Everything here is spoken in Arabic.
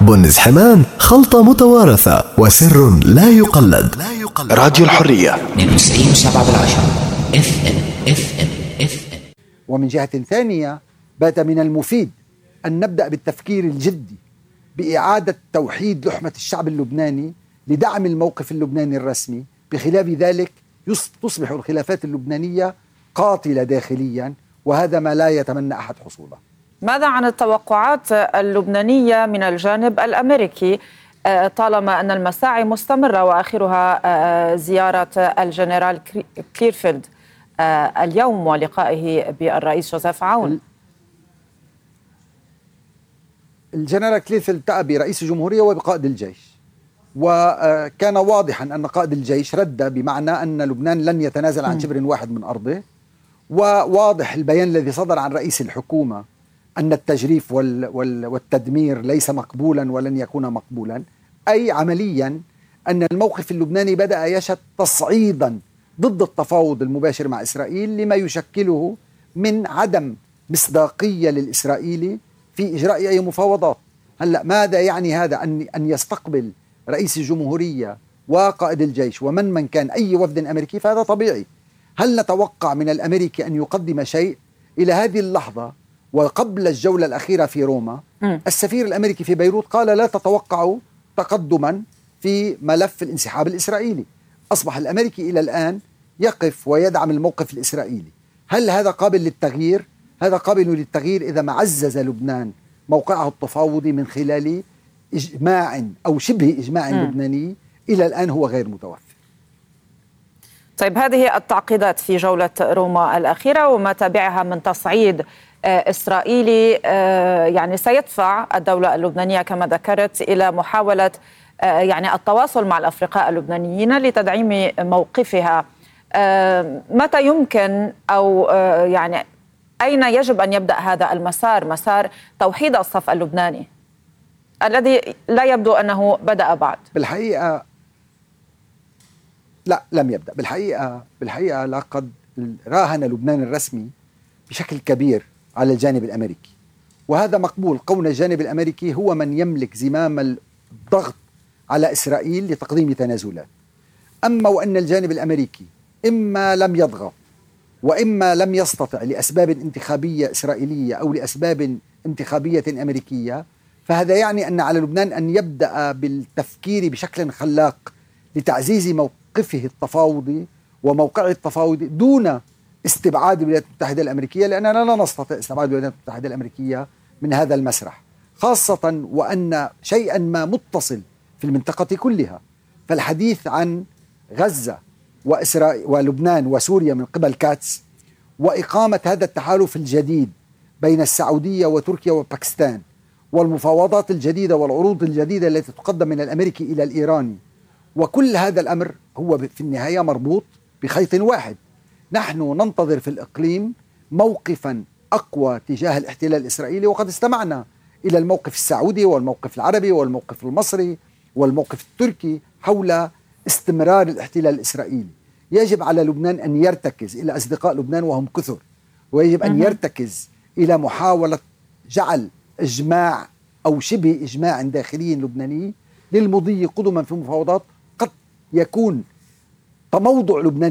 بنز حمام، خلطة متوارثة وسر لا يقلد. راديو الحرية 92.7 FM. ومن جهة ثانية بات من المفيد أن نبدأ بالتفكير الجدي بإعادة توحيد لحمة الشعب اللبناني لدعم الموقف اللبناني الرسمي. بخلاف ذلك تصبح الخلافات اللبنانية قاتلة داخليا، وهذا ما لا يتمنى أحد حصوله. ماذا عن التوقعات اللبنانية من الجانب الأمريكي طالما أن المساعي مستمرة وآخرها زيارة الجنرال كليرفيلد اليوم ولقائه بالرئيس جوزيف عون؟ الجنرال كليرفيلد التقى برئيس الجمهورية وبقائد الجيش، وكان واضحا أن قائد الجيش رد بمعنى أن لبنان لن يتنازل عن شبر واحد من أرضه، وواضح البيان الذي صدر عن رئيس الحكومة أن التجريف والتدمير ليس مقبولا ولن يكون مقبولا، أي عمليا أن الموقف اللبناني بدأ يشهد تصعيدا ضد التفاوض المباشر مع إسرائيل، لما يشكله من عدم مصداقية للإسرائيلي في إجراء أي مفاوضات. هلأ ماذا يعني هذا؟ أن يستقبل رئيس الجمهورية وقائد الجيش ومن كان أي وفد أمريكي، فهذا طبيعي. هل نتوقع من الأمريكي أن يقدم شيء إلى هذه اللحظة؟ وقبل الجولة الأخيرة في روما السفير الأمريكي في بيروت قال لا تتوقعوا تقدما في ملف الانسحاب الإسرائيلي. أصبح الأمريكي إلى الآن يقف ويدعم الموقف الإسرائيلي. هل هذا قابل للتغيير؟ هذا قابل للتغيير إذا ما عزز لبنان موقعه التفاوضي من خلال إجماع أو شبه إجماع لبناني إلى الآن هو غير متوفر. طيب، هذه التعقيدات في جولة روما الأخيرة وما تبعها من تصعيد إسرائيلي يعني سيدفع الدولة اللبنانية كما ذكرت إلى محاولة يعني التواصل مع الأفرقاء اللبنانيين لتدعيم موقفها. متى يمكن أو يعني أين يجب أن يبدأ هذا المسار، مسار توحيد الصف اللبناني الذي لا يبدو أنه بدأ بعد؟ بالحقيقة لا، لم يبدأ. بالحقيقة لقد راهن لبنان الرسمي بشكل كبير على الجانب الأمريكي، وهذا مقبول. كون الجانب الأمريكي هو من يملك زمام الضغط على إسرائيل لتقديم تنازلات. أما وأن الجانب الأمريكي إما لم يضغط وإما لم يستطع لأسباب انتخابية إسرائيلية أو لأسباب انتخابية أمريكية، فهذا يعني أن على لبنان أن يبدأ بالتفكير بشكل خلاق لتعزيز موقفه التفاوضي وموقعه التفاوضي دون استبعاد الولايات المتحدة الأمريكية، لأننا لا نستطيع استبعاد الولايات المتحدة الأمريكية من هذا المسرح، خاصة وأن شيئا ما متصل في المنطقة كلها. فالحديث عن غزة وإسرائيل ولبنان وسوريا من قبل كاتس، وإقامة هذا التحالف الجديد بين السعودية وتركيا وباكستان، والمفاوضات الجديدة والعروض الجديدة التي تقدم من الأمريكي إلى الإيراني، وكل هذا الأمر هو في النهاية مربوط بخيط واحد. نحن ننتظر في الإقليم موقفا أقوى تجاه الاحتلال الإسرائيلي، وقد استمعنا إلى الموقف السعودي والموقف العربي والموقف المصري والموقف التركي حول استمرار الاحتلال الإسرائيلي. يجب على لبنان أن يرتكز إلى أصدقاء لبنان وهم كثر، ويجب أن يرتكز إلى محاولة جعل إجماع أو شبه إجماع داخلي لبناني للمضي قدما في مفاوضات قد يكون تموضع لبنان